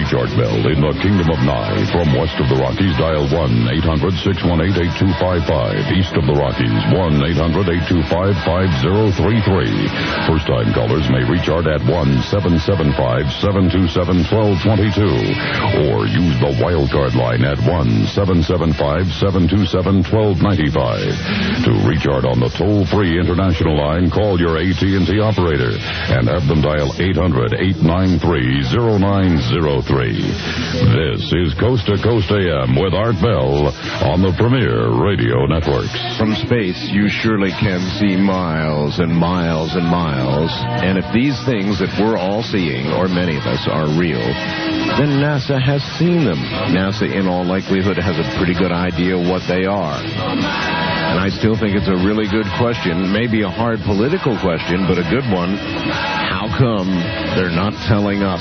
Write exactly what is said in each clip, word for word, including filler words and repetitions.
Richard Bell in the Kingdom of Nye. From west of the Rockies, dial one eight hundred six one eight eight two five five. East of the Rockies, one eight hundred eight two five five zero three three. First-time callers may reach Art at one seven seven five seven two seven one two two two. Or use the wildcard line at one seven seven five seven two seven one two nine five. To reach Art on the toll-free international line, call your A T and T operator and have them dial eight hundred eight nine three zero nine zero three. This is Coast to Coast A M with Art Bell on the Premier Radio Networks. From space, you surely can see miles and miles and miles. And if these things that we're all seeing, or many of us, are real, then NASA has seen them. NASA, in all likelihood, has a pretty good idea what they are. And I still think it's a really good question. Maybe a hard political question, but a good one. How come they're not telling us?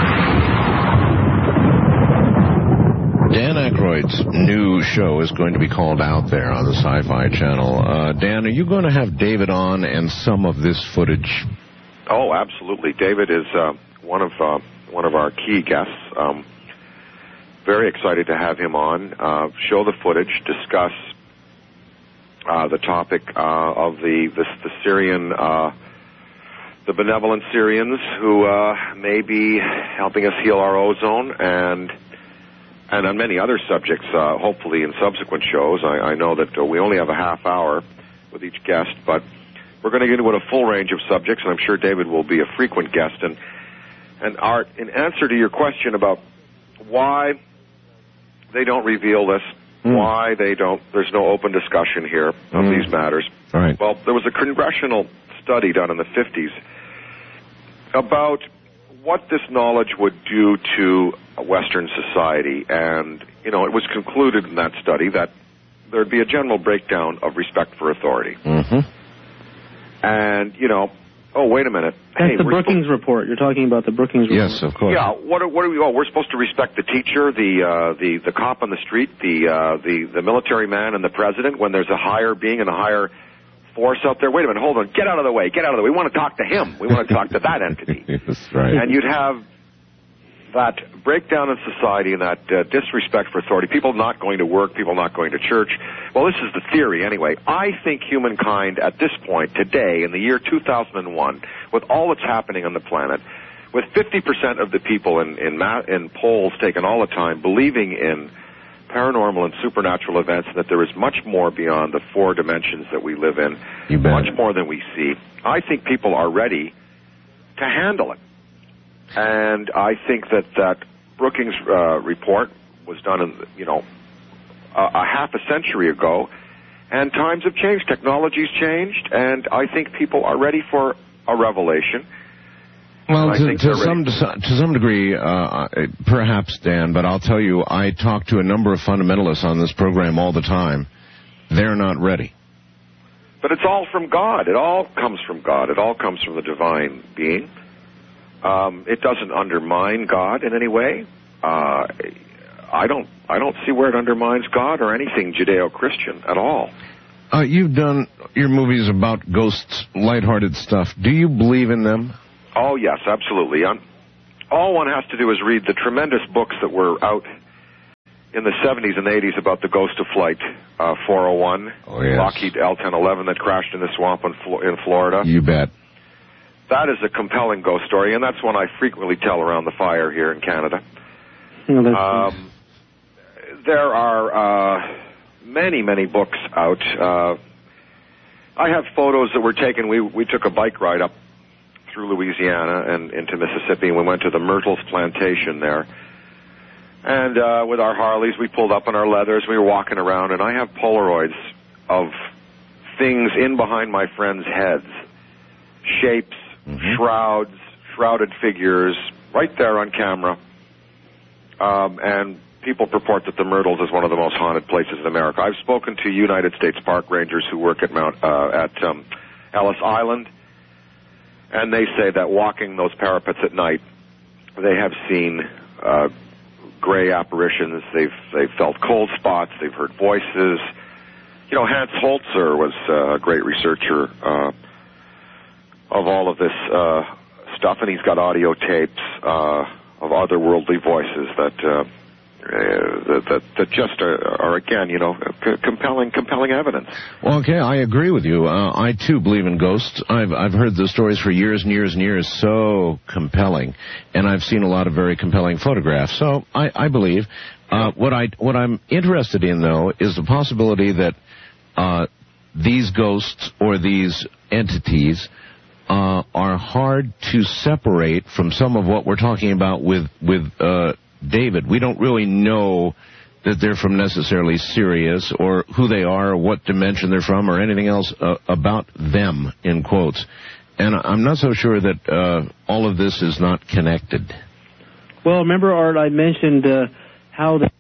Dan Aykroyd's new show is going to be called Out There on the Sci-Fi Channel. Uh, Dan, are you going to have David on and some of this footage? Oh, absolutely. David is uh, one of uh, one of our key guests. Um, very excited to have him on. Uh, show the footage, discuss uh, the topic uh, of the the, the Syrian, uh, the benevolent Syrians who uh, may be helping us heal our ozone, and and on many other subjects. Uh, hopefully, in subsequent shows. I, I know that uh, we only have a half hour with each guest, but we're going to get into a full range of subjects, and I'm sure David will be a frequent guest. And and Art, in answer to your question about why they don't reveal this, mm. why they don't, there's no open discussion here of mm. these matters. All right. Well, there was a congressional study done in the fifties about what this knowledge would do to Western society, and, you know, it was concluded in that study that there'd be a general breakdown of respect for authority. Mm-hmm. And, you know, oh, wait a minute. That's hey, the Brookings spo- report. You're talking about the Brookings report. Yes, of course. Yeah, what are, what are we, oh, we're supposed to respect the teacher, the, uh, the, the cop on the street, the, uh, the, the military man and the president when there's a higher being and a higher force out there. Wait a minute, hold on. Get out of the way. Get out of the way. We want to talk to him. We want to talk to that entity. That's right. And you'd have that breakdown in society and that uh, disrespect for authority, people not going to work, people not going to church. Well, this is the theory anyway. I think humankind at this point, today, in the year two thousand one, with all that's happening on the planet, with fifty percent of the people in, in, ma- in polls taken all the time believing in paranormal and supernatural events, and that there is much more beyond the four dimensions that we live in, you bet. much more than we see. I think people are ready to handle it. And I think that that Brookings uh, report was done, in, you know, a, a half a century ago, and times have changed, technology's changed, and I think people are ready for a revelation. Well, to, to some to some degree, uh, perhaps, Dan, but I'll tell you, I talk to a number of fundamentalists on this program all the time. They're not ready. But it's all from God. It all comes from God. It all comes from the divine being. Um, it doesn't undermine God in any way. Uh, I don't. I don't see where it undermines God or anything Judeo-Christian at all. Uh, you've done your movies about ghosts, lighthearted stuff. Do you believe in them? Oh yes, absolutely. Um, all one has to do is read the tremendous books that were out in the seventies and eighties about the Ghost of Flight uh, four oh one, oh, yes. Lockheed L ten eleven that crashed in the swamp in, Flo- in Florida. You bet. That is a compelling ghost story, and that's one I frequently tell around the fire here in Canada. Oh, that's um, nice. There are uh, many, many books out. Uh, I have photos that were taken. We we took a bike ride up through Louisiana and into Mississippi, and we went to the Myrtles plantation there. And uh, with our Harleys, we pulled up on our leathers. We were walking around, and I have Polaroids of things in behind my friends' heads, shapes, mm-hmm. shrouds, shrouded figures, right there on camera. Um, and people purport that the Myrtles is one of the most haunted places in America. I've spoken to United States park rangers who work at Mount uh, at um, Ellis Island, and they say that walking those parapets at night, they have seen uh, gray apparitions. They've they've felt cold spots. They've heard voices. You know, Hans Holzer was uh, a great researcher uh, of all of this uh, stuff, and he's got audio tapes uh, of of otherworldly voices that uh, uh, that, that that just are, are again, you know, c- compelling compelling evidence. Well, okay, I agree with you. Uh, I too believe in ghosts. I've I've heard the stories for years and years and years. So compelling, and I've seen a lot of very compelling photographs. So I, I believe. Uh, what I what I'm interested in, though, is the possibility that uh, these ghosts or these entities uh, are hard to separate from some of what we're talking about with with uh, David. We don't really know that they're from necessarily Sirius or who they are or what dimension they're from or anything else uh, about them, in quotes. And I'm not so sure that uh, all of this is not connected. Well, remember, Art, I mentioned uh, how the,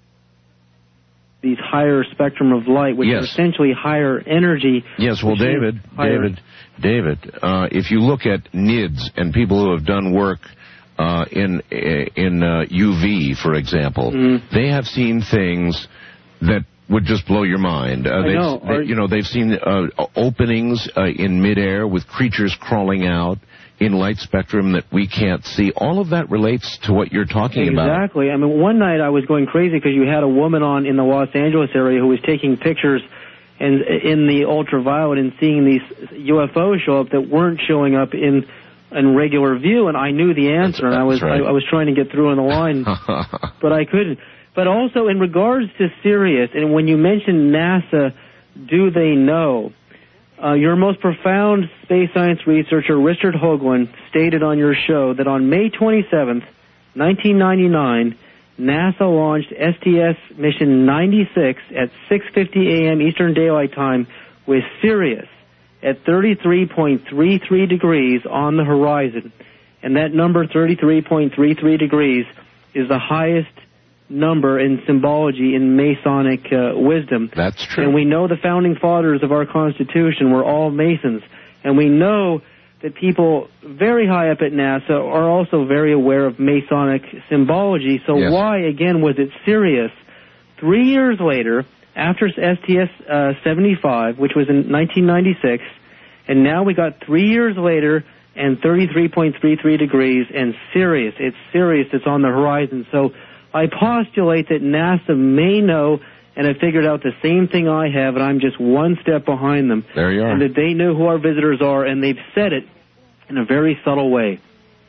these higher spectrum of light, which yes. is essentially higher energy. Yes, well, David, David, David, uh, if you look at N I D S and people who have done work uh, in in uh, U V, for example, mm. they have seen things that would just blow your mind. Uh, I they've, know. They, you know, they've seen uh, openings uh, in midair with creatures crawling out in light spectrum that we can't see. All of that relates to what you're talking exactly. about. Exactly. I mean, one night I was going crazy because you had a woman on in the Los Angeles area who was taking pictures and in the ultraviolet and seeing these U F Os show up that weren't showing up in in regular view, and I knew the answer, that's, and I was right. I, I was trying to get through on the line, but I couldn't. But also in regards to Sirius, and when you mentioned NASA, do they know? Uh, your most profound space science researcher, Richard Hoagland, stated on your show that on May twenty-seventh, nineteen ninety-nine, NASA launched S T S mission ninety-six at six fifty a.m. Eastern Daylight Time with Sirius at thirty-three point three three degrees on the horizon. And that number, thirty-three point three three degrees, is the highest number in symbology in Masonic uh, wisdom. That's true. And we know the founding fathers of our Constitution were all Masons. And we know that people very high up at NASA are also very aware of Masonic symbology. So yes. why, again, was it Sirius three years later, after S T S uh, seventy-five, which was in nineteen ninety-six, and now we got three years later and thirty-three point three three degrees and Sirius. It's Sirius that's on the horizon. So I postulate that NASA may know and have figured out the same thing I have, and I'm just one step behind them. There you are. And that they know who our visitors are, and they've said it in a very subtle way.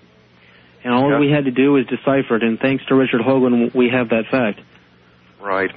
And all yeah. we had to do is decipher it, and thanks to Richard Hoagland, we have that fact. Right.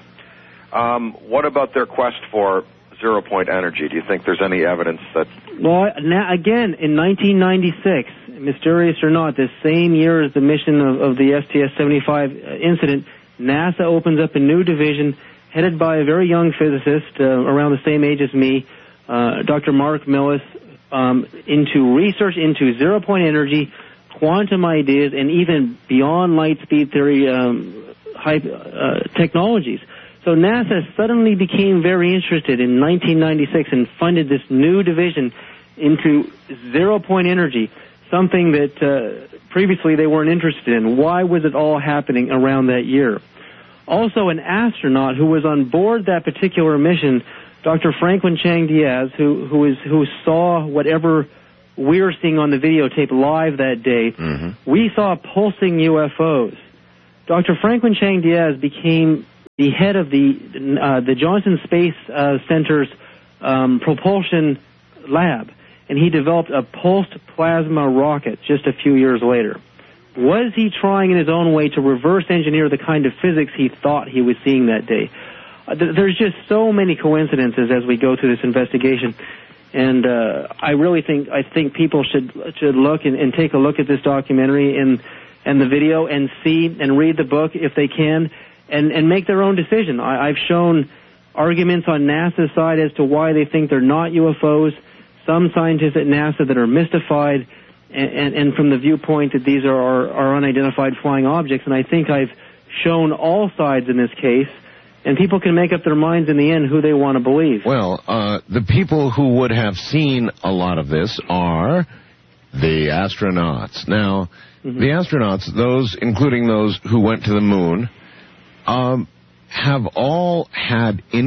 Um, what about their quest for zero-point energy? Do you think there's any evidence that... Well, now, again, in nineteen ninety-six, mysterious or not, this same year as the mission of, of the S T S seventy-five incident, NASA opens up a new division headed by a very young physicist uh, around the same age as me, uh, Doctor Mark Millis, um, into research into zero-point energy, quantum ideas, and even beyond light speed theory um, high, uh, technologies. So NASA suddenly became very interested in nineteen ninety-six and funded this new division into zero-point energy, something that uh, previously they weren't interested in. Why was it all happening around that year? Also, an astronaut who was on board that particular mission, Doctor Franklin Chang Diaz, who who is who saw whatever we're seeing on the videotape live that day, mm-hmm. we saw pulsing U F Os. Doctor Franklin Chang Diaz became the head of the uh, the Johnson Space uh, Center's um, propulsion lab, and he developed a pulsed plasma rocket just a few years later. Was he trying in his own way to reverse engineer the kind of physics he thought he was seeing that day? Uh, th- there's just so many coincidences as we go through this investigation, and uh, I really think I think people should should look and, and take a look at this documentary and and the video and see and read the book if they can. And, and make their own decision. I, I've shown arguments on NASA's side as to why they think they're not U F Os, some scientists at NASA that are mystified, and, and, and from the viewpoint that these are, are, are unidentified flying objects. And I think I've shown all sides in this case, and people can make up their minds in the end who they want to believe. Well, uh, the people who would have seen a lot of this are the astronauts. Now, mm-hmm. the astronauts, those including those who went to the moon, Um, have all had incredible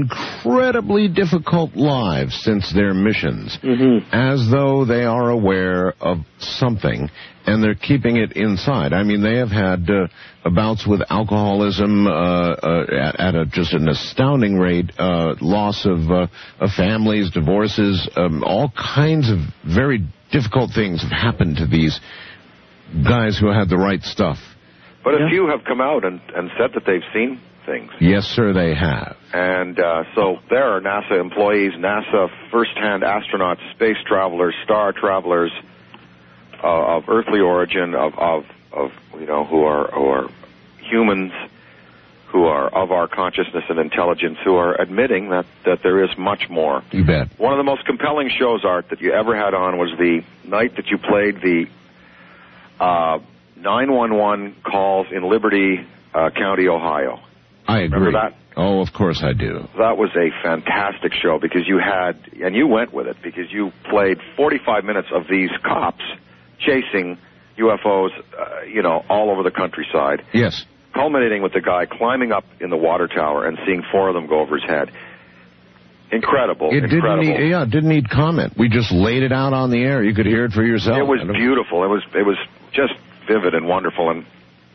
incredibly difficult lives since their missions, Mm-hmm. as though they are aware of something, and they're keeping it inside. I mean, they have had uh, bouts with alcoholism uh, uh, at, at a, just an astounding rate, uh, loss of, uh, of families, divorces, um, all kinds of very difficult things have happened to these guys who had the right stuff. But Yeah. a few have come out and, and said that they've seen things. Yes, sir, they have. And uh, so there are NASA employees, NASA first-hand astronauts, space travelers, star travelers uh, of earthly origin, of, of, of you know, who are who are humans, who are of our consciousness and intelligence, who are admitting that, that there is much more. You bet. One of the most compelling shows, Art, that you ever had on was the night that you played the uh, nine one one calls in Liberty uh, County, Ohio. I agree. Remember that? Oh, of course I do. That was a fantastic show because you had, and you went with it, because you played forty-five minutes of these cops chasing U F Os, uh, you know, all over the countryside, Yes. culminating with the guy climbing up in the water tower and seeing four of them go over his head. Incredible, It didn't incredible. need, yeah, it didn't need comment. We just laid it out on the air. You could hear it for yourself. It was I don't- beautiful. It was it was just vivid and wonderful, and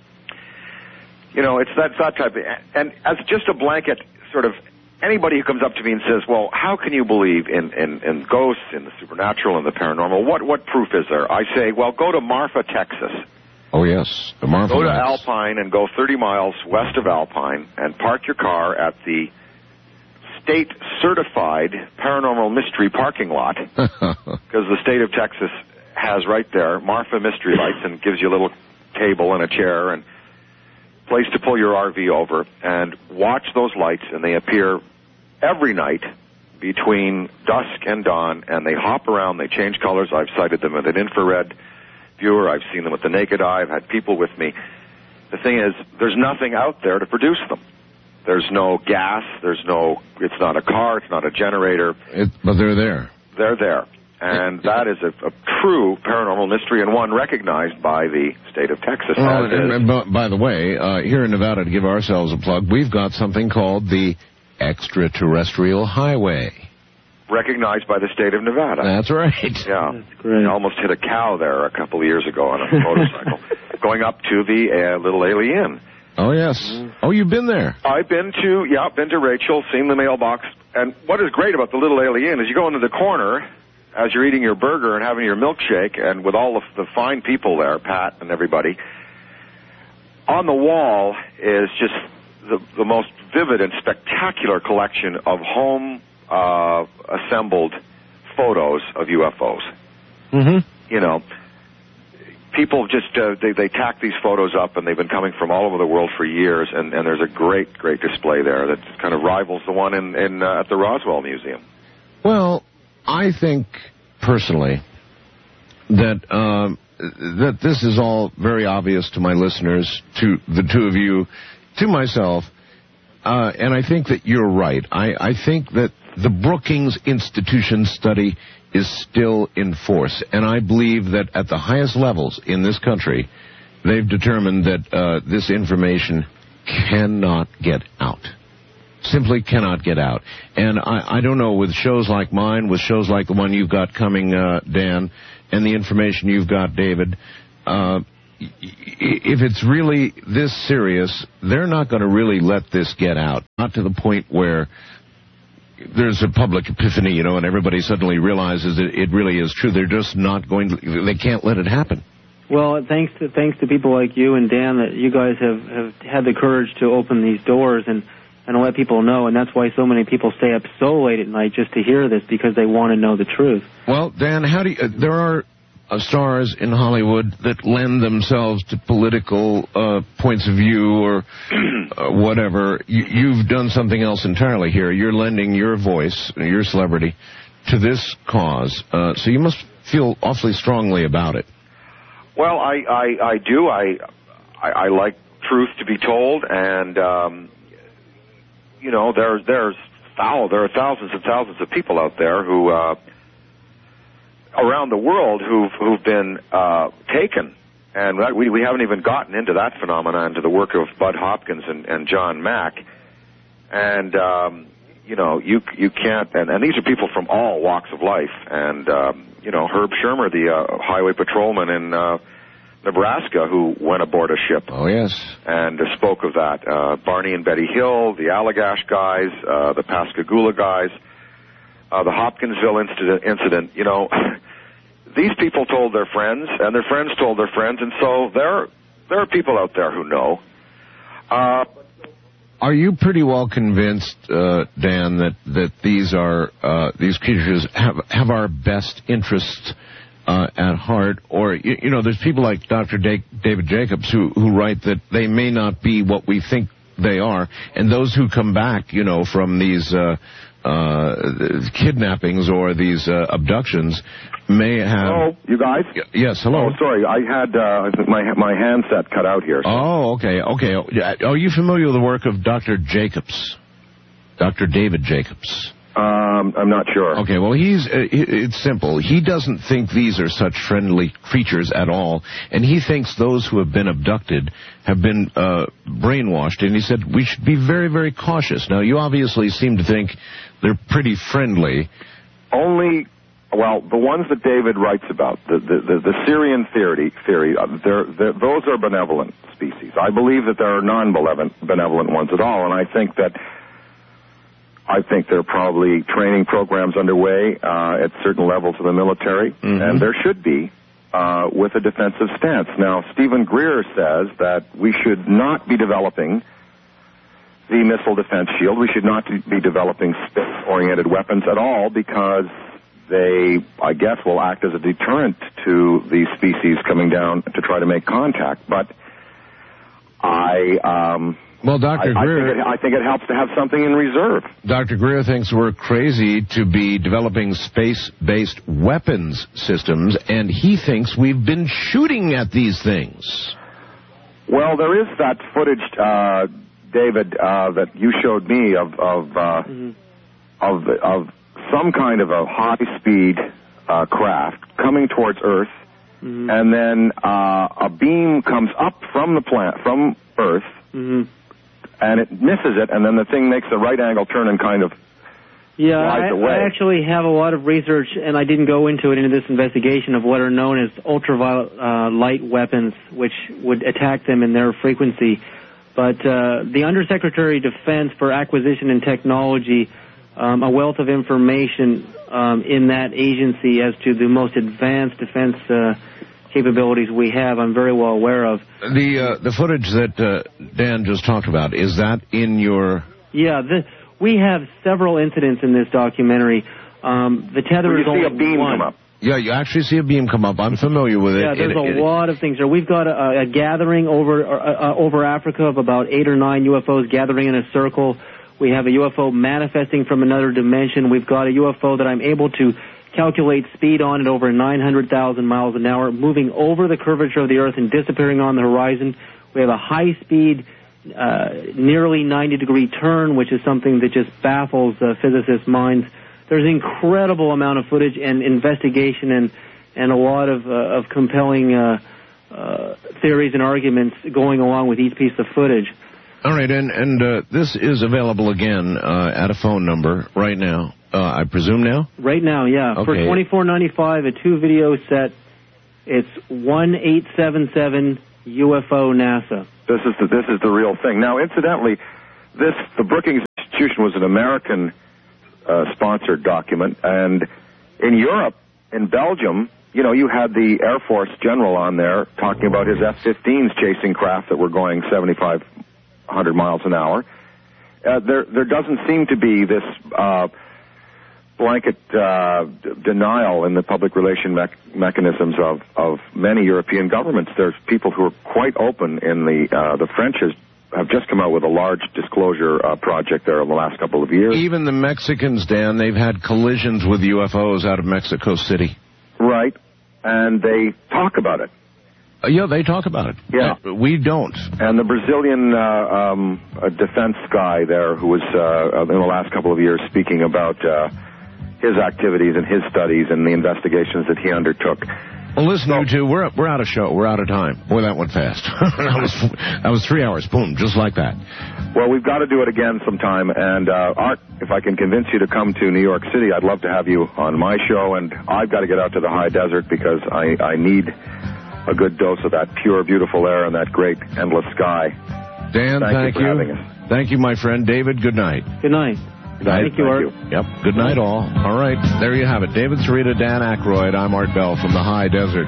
you know, it's that that type of. And as just a blanket, sort of, anybody who comes up to me and says, "Well, how can you believe in in, in ghosts, in the supernatural, and the paranormal? What what proof is there?" I say, "Well, go to Marfa, Texas. Oh, yes. The Marvel Go to Lights. Alpine and go thirty miles west of Alpine and park your car at the state-certified paranormal mystery parking lot." Because the state of Texas has right there Marfa Mystery Lights and gives you a little table and a chair and place to pull your R V over and watch those lights, and they appear every night between dusk and dawn, and they hop around, they change colors. I've sighted them with an infrared viewer. I've seen them with the naked eye. I've had people with me. The thing is, there's nothing out there to produce them. There's no gas, there's no, it's not a car, it's not a generator. It, but they're there. They're there. And that is a, a true paranormal mystery, and one recognized by the state of Texas. Well, as and, is. and, by- by the way, uh, here in Nevada, to give ourselves a plug, we've got something called the Extraterrestrial Highway. Recognized by the state of Nevada. That's right. Yeah. That's great. I almost hit a cow there a couple of years ago on a motorcycle, going up to the uh, Little Alien. Oh, yes. Oh, you've been there. I've been to, yeah, been to Rachel, seen the mailbox, and what is great about the Little Alien is you go into the corner as you're eating your burger and having your milkshake, and with all of the fine people there, Pat and everybody, on the wall is just the, the most vivid and spectacular collection of home uh, assembled photos of U F Os. Mm-hmm. You know, people just, uh, they, they tack these photos up, and they've been coming from all over the world for years, and, and there's a great, great display there that kind of rivals the one in, in uh, at the Roswell Museum. Well, I think, personally, that um, that this is all very obvious to my listeners, to the two of you, to myself, uh, and I think that you're right. I, I think that the Brookings Institution study is still in force, and I believe that at the highest levels in this country, they've determined that uh, this information cannot get out. Simply cannot get out. And I, I don't know, with shows like mine, with shows like the one you've got coming, uh, Dan, and the information you've got, David, uh, if it's really this serious, they're not going to really let this get out. Not to the point where there's a public epiphany, you know, and everybody suddenly realizes that it really is true. They're just not going to, they can't let it happen. Well, thanks to thanks to people like you and Dan that you guys have, have had the courage to open these doors and and let people know, and that's why so many people stay up so late at night just to hear this, because they want to know the truth. Well, Dan, how do you, uh, there are uh, stars in Hollywood that lend themselves to political uh, points of view or uh, whatever. You, you've done something else entirely here. You're lending your voice, your celebrity, to this cause, uh, so you must feel awfully strongly about it. Well, I, I, I do. I, I, I like truth to be told, and um, you know, there's there's thou there are thousands and thousands of people out there who uh, around the world who've who've been uh, taken, and that, we we haven't even gotten into that phenomenon, into the work of Bud Hopkins and, and John Mack, and um, you know, you you can't, and, and these are people from all walks of life. And, um, you know, Herb Shermer, the uh, highway patrolman in uh, Nebraska, who went aboard a ship. Oh, yes. And uh, spoke of that. Uh, Barney and Betty Hill, the Allagash guys, uh, the Pascagoula guys, uh, the Hopkinsville incident, incident. You know, these people told their friends, and their friends told their friends, and so there, there are people out there who know. Uh, Are you pretty well convinced, uh, Dan, that, that these are uh, these creatures have have our best interests uh, at heart? Or, you, you know, there's people like Doctor Da- David Jacobs who, who write that they may not be what we think they are, and those who come back, you know, from these uh, uh, kidnappings or these uh, abductions may have... Hello, you guys? Y- yes, hello. Oh, sorry, I had uh, my my handset cut out here. So. Oh, okay, okay. Are you familiar with the work of Doctor Jacobs? Doctor David Jacobs? Um, I'm not sure. Okay, well, he's uh, it's simple. He doesn't think these are such friendly creatures at all, and he thinks those who have been abducted have been uh, brainwashed, and he said we should be very, very cautious. Now, you obviously seem to think they're pretty friendly. Only... Well, the ones that David writes about, the the, the, the Syrian theory, theory, uh, they're, they're, those are benevolent species. I believe that there are non-benevolent benevolent ones at all, and I think that I think there are probably training programs underway uh, at certain levels of the military, mm-hmm. and there should be uh, with a defensive stance. Now, Stephen Greer says that we should not be developing the missile defense shield. We should not be developing space-oriented weapons at all because they, I guess, will act as a deterrent to these species coming down to try to make contact. But I, um, well, Doctor I, Greer, I think, it, I think it helps to have something in reserve. Doctor Greer thinks we're crazy to be developing space-based weapons systems, and he thinks we've been shooting at these things. Well, there is that footage, uh, David, uh, that you showed me of of uh, mm-hmm. of, of some kind of a high-speed uh, craft coming towards Earth, mm-hmm. and then uh, a beam comes up from the planet, from Earth, mm-hmm. and it misses it, and then the thing makes a right-angle turn and kind of yeah, flies I, away. I actually have a lot of research, and I didn't go into it into this investigation of what are known as ultraviolet uh, light weapons, which would attack them in their frequency. But uh, the Undersecretary of Defense for Acquisition and Technology, Um, a wealth of information um, in that agency as to the most advanced defense uh, capabilities we have. I'm very well aware of. The uh, the footage that uh, Dan just talked about, is that in your... Yeah, the, we have several incidents in this documentary. Um, the tether Where is you see only a beam one. come up. Yeah, you actually see a beam come up. I'm familiar with it. Yeah, there's it, a it, lot of things there. We've got a, a gathering over uh, over Africa of about eight or nine U F Os gathering in a circle. We have a U F O manifesting from another dimension. We've got a U F O that I'm able to calculate speed on at over nine hundred thousand miles an hour, moving over the curvature of the Earth and disappearing on the horizon. We have a high-speed, uh, nearly ninety-degree turn, which is something that just baffles uh, physicists' minds. There's an incredible amount of footage and investigation and, and a lot of, uh, of compelling uh, uh, theories and arguments going along with each piece of footage. All right, and, and uh, this is available again uh, at a phone number right now, uh, I presume now? Right now, yeah. Okay. For twenty-four ninety-five, a two-video set, it's one eight seven seven U F O NASA. This is the, this is the real thing. Now, incidentally, this the Brookings Institution was an American uh, sponsored document, and in Europe, in Belgium, you know, you had the Air Force general on there talking about his F fifteens chasing craft that were going seventy-five hundred miles an hour. Uh, there, there doesn't seem to be this uh, blanket uh, d- denial in the public relation mech- mechanisms of, of many European governments. There's people who are quite open in the uh, the French has, have just come out with a large disclosure uh, project there in the last couple of years. Even the Mexicans, Dan, they've had collisions with U F Os out of Mexico City. Right, and they talk about it. Uh, yeah, they talk about it. Yeah. Uh, we don't. And the Brazilian uh, um, uh, defense guy there who was uh, in the last couple of years speaking about uh, his activities and his studies and the investigations that he undertook, Well, listen, you two, we're we're out of show. We're out of time. Boy, that went fast. that was that was three hours. Boom, just like that. Well, we've got to do it again sometime. And uh, Art, if I can convince you to come to New York City, I'd love to have you on my show. And I've got to get out to the high desert because I I need a good dose of that pure, beautiful air and that great endless sky. Dan, thank, thank you. For you. having us. Thank you, my friend. David, good night. Good night. Good night. Thank you, Art. Thank you. Yep. Good night, all. All right. There you have it. David Sarita, Dan Aykroyd. I'm Art Bell from the high desert.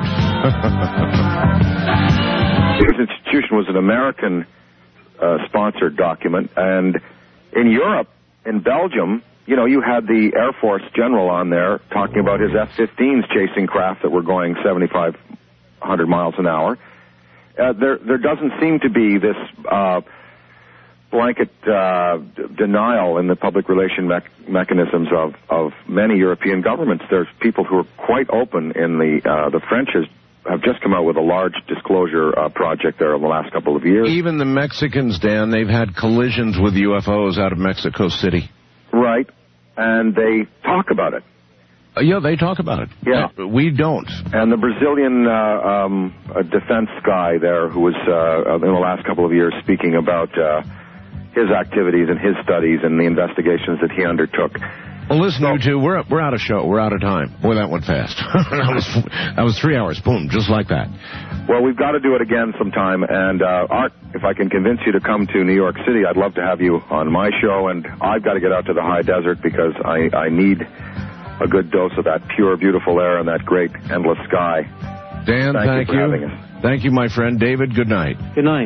This institution was an American uh, sponsored document, and in Europe, in Belgium, you know, you had the Air Force general on there talking about his F fifteens chasing craft that were going seventy-five hundred miles an hour. Uh, there, there doesn't seem to be this uh, blanket uh, d- denial in the public relation mech- mechanisms of, of many European governments. There's people who are quite open. In the uh, the French has, have just come out with a large disclosure uh, project there in the last couple of years. Even the Mexicans, Dan, they've had collisions with U F Os out of Mexico City. Right, and they talk about it. Uh, yeah, they talk about it. Yeah. Uh, we don't. And the Brazilian uh, um, uh, defense guy there who was uh, in the last couple of years speaking about uh, his activities and his studies and the investigations that he undertook. Well, listen, you two, we're we're out of show. We're out of time. Boy, that went fast. that was that was three hours. Boom, just like that. Well, we've got to do it again sometime. And uh, Art, if I can convince you to come to New York City, I'd love to have you on my show. And I've got to get out to the high desert because I, I need a good dose of that pure, beautiful air and that great endless sky. Dan, thank, thank you. For you. having us. Thank you, my friend. David, good night. Good night.